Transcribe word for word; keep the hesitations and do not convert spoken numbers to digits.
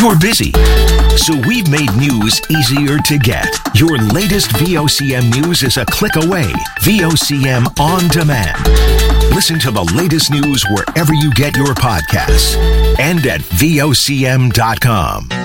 You're busy. So we've made news easier to get. Your latest V O C M news is a click away. V O C M On Demand. Listen to the latest news wherever you get your podcasts and at V O C M dot com.